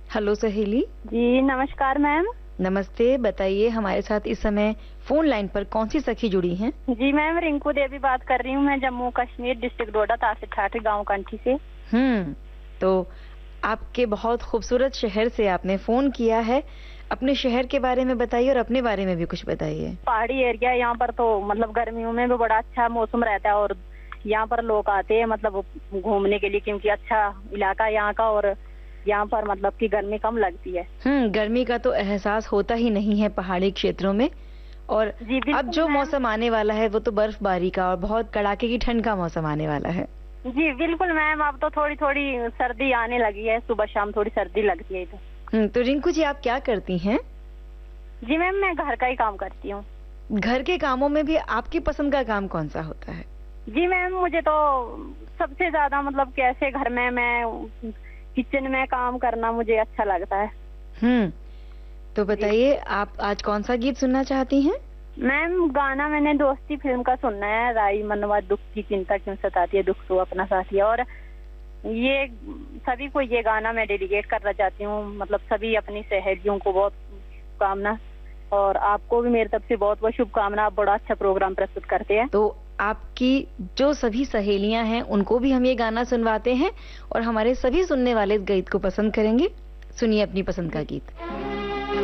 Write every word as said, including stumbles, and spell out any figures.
Hello सहेली। जी नमस्कार ma'am. नमस्ते, बताइए हमारे साथ इस समय फोन लाइन पर कौन सी सखी जुड़ी हैं? जी मैम, रिंकू देवी बात कर रही हूँ। मैं जम्मू कश्मीर डिस्ट्रिक्ट डोडा तहसील ठाठी गांव कंठी से। हम्म तो आपके बहुत खूबसूरत शहर से आपने फोन किया है। अपने शहर के बारे में बताइए और अपने बारे में भी कुछ बताइए। पहाड़ी एरिया यहाँ पर, तो मतलब गर्मियों में भी बड़ा अच्छा मौसम रहता है और यहाँ पर लोग आते हैं मतलब घूमने के लिए, क्योंकि अच्छा इलाका है यहाँ का और यहाँ पर मतलब की गर्मी कम लगती है। हम्म गर्मी का तो एहसास होता ही नहीं है पहाड़ी क्षेत्रों में। और जी अब बिल्कुल जो मैम। मौसम आने वाला है वो तो बर्फबारी का और बहुत कड़ाके की ठंड का मौसम आने वाला है। जी बिल्कुल मैम, अब तो थोड़ी थोड़ी सर्दी आने लगी है, सुबह शाम थोड़ी सर्दी लगती है इधर। हम्म तो रिंकू जी, आप क्या करती हैं? जी मैम, मैं घर का ही काम करती हूँ। घर के कामों में भी आपकी पसंद का काम कौन सा होता है? जी मैम, मुझे तो सबसे ज्यादा मतलब कैसे घर में मैं किचन में काम करना मुझे अच्छा लगता है। हम्म तो बताइए, आप आज कौन सा गीत सुनना चाहती हैं? मैम गाना मैंने दोस्ती फिल्म का सुनना है। राई मनवा दुख की चिंता क्यों सताती है, दुख तो अपना साथी है। और ये सभी को ये गाना मैं डेडिकेट करना चाहती हूँ, मतलब सभी अपनी सहेलियों को बहुत शुभकामना, और आपको भी मेरी तरफ से बहुत बहुत शुभकामना। आप बड़ा अच्छा प्रोग्राम प्रस्तुत करते हैं। तो आपकी जो सभी सहेलियां हैं उनको भी हम ये गाना सुनवाते हैं और हमारे सभी सुनने वाले इस गीत को पसंद करेंगे। सुनिए अपनी पसंद का गीत।